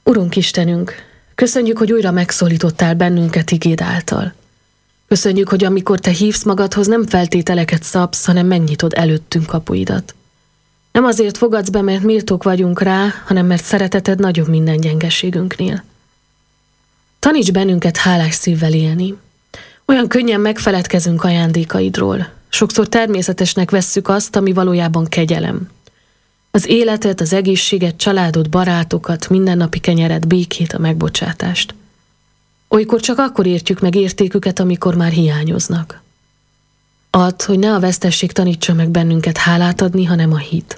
Urunk Istenünk, köszönjük, hogy újra megszólítottál bennünket igéd által. Köszönjük, hogy amikor te hívsz magadhoz, nem feltételeket szabsz, hanem megnyitod előttünk kapuidat. Nem azért fogadsz be, mert méltók vagyunk rá, hanem mert szereteted nagyobb minden gyengeségünknél. Taníts bennünket hálás szívvel élni. Olyan könnyen megfeledkezünk ajándékaidról. Sokszor természetesnek vesszük azt, ami valójában kegyelem. Az életet, az egészséget, családot, barátokat, mindennapi kenyeret, békét, a megbocsátást. Olykor csak akkor értjük meg értéküket, amikor már hiányoznak. Add, hogy ne a vesztesség tanítsa meg bennünket hálát adni, hanem a hit.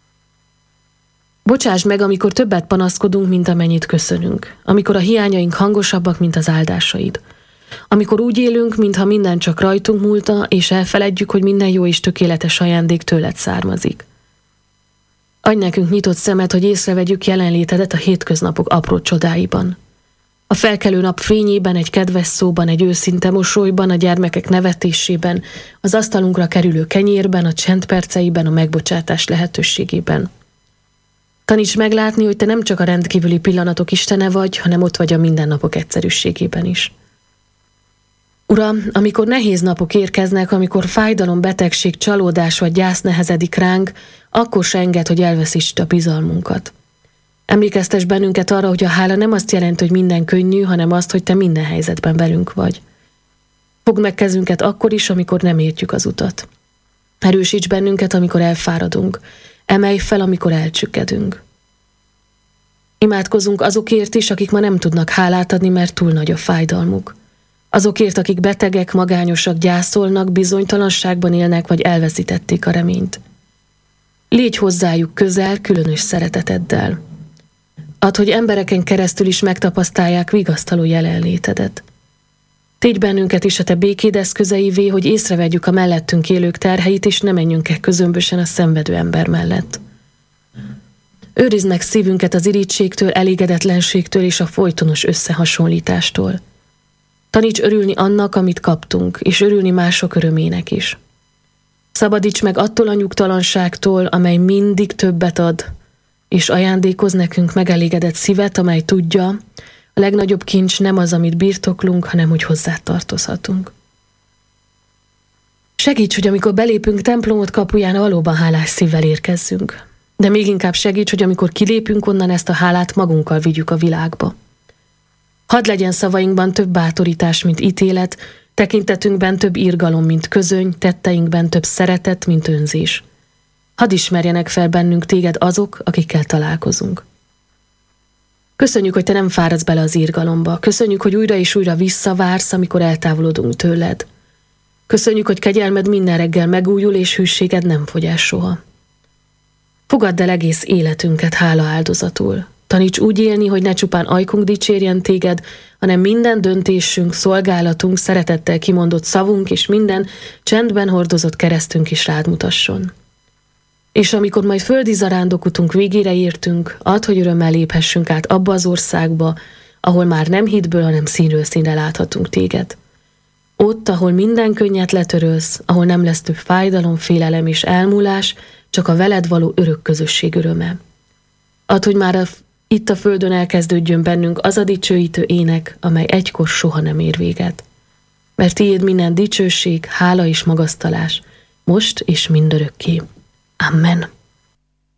Bocsásd meg, amikor többet panaszkodunk, mint amennyit köszönünk. Amikor a hiányaink hangosabbak, mint az áldásaid. Amikor úgy élünk, mintha minden csak rajtunk múlta, és elfeledjük, hogy minden jó és tökéletes ajándék tőled származik. Adj nekünk nyitott szemet, hogy észrevegyük jelenlétedet a hétköznapok apró csodáiban. A felkelő nap fényében, egy kedves szóban, egy őszinte mosolyban, a gyermekek nevetésében, az asztalunkra kerülő kenyérben, a csend perceiben, a megbocsátás lehetőségében. Taníts meglátni, hogy te nem csak a rendkívüli pillanatok istene vagy, hanem ott vagy a mindennapok egyszerűségében is. Uram, amikor nehéz napok érkeznek, amikor fájdalom, betegség, csalódás vagy gyász nehezedik ránk, akkor se engedd, hogy elveszítsd a bizalmunkat. Emlékeztess bennünket arra, hogy a hála nem azt jelenti, hogy minden könnyű, hanem azt, hogy te minden helyzetben velünk vagy. Fogd meg kezünket akkor is, amikor nem értjük az utat. Erősíts bennünket, amikor elfáradunk. Emelj fel, amikor elcsüggedünk. Imádkozzunk azokért is, akik ma nem tudnak hálát adni, mert túl nagy a fájdalmuk. Azokért, akik betegek, magányosak, gyászolnak, bizonytalanságban élnek, vagy elveszítették a reményt. Légy hozzájuk közel, különös szereteteddel. Add, hogy embereken keresztül is megtapasztalják vigasztaló jelenlétedet. Tégy bennünket is a te békéd eszközeivé, hogy észrevegyük a mellettünk élők terheit, és ne menjünk el közömbösen a szenvedő ember mellett. Őrizd meg szívünket az irítségtől, elégedetlenségtől és a folytonos összehasonlítástól. Taníts örülni annak, amit kaptunk, és örülni mások örömének is. Szabadíts meg attól a nyugtalanságtól, amely mindig többet ad, és ajándékoz nekünk megelégedett szívet, amely tudja, a legnagyobb kincs nem az, amit birtoklunk, hanem hogy hozzá tartozhatunk. Segíts, hogy amikor belépünk templomod kapuján, valóban hálás szívvel érkezzünk. De még inkább segíts, hogy amikor kilépünk onnan, ezt a hálát magunkkal vigyük a világba. Hadd legyen szavainkban több bátorítás, mint ítélet, tekintetünkben több irgalom, mint közöny, tetteinkben több szeretet, mint önzés. Hadd ismerjenek fel bennünk téged azok, akikkel találkozunk. Köszönjük, hogy te nem fáradsz bele az irgalomba. Köszönjük, hogy újra és újra visszavársz, amikor eltávolodunk tőled. Köszönjük, hogy kegyelmed minden reggel megújul, és hűséged nem fogy el soha. Fogadd el egész életünket hála áldozatul. Taníts úgy élni, hogy ne csupán ajkunk dicsérjen téged, hanem minden döntésünk, szolgálatunk, szeretettel kimondott szavunk és minden csendben hordozott keresztünk is rád mutasson. És amikor majd földi zarándokutunk végére értünk, add, hogy örömmel léphessünk át abba az országba, ahol már nem hitből, hanem színről színre láthatunk téged. Ott, ahol minden könnyet letörölsz, ahol nem lesz több fájdalom, félelem és elmúlás, csak a veled való örök közösség öröme. Add, hogy már itt a földön elkezdődjön bennünk az a dicsőítő ének, amely egykor soha nem ér véget. Mert tiéd minden dicsőség, hála és magasztalás, most és mindörökké. Amen.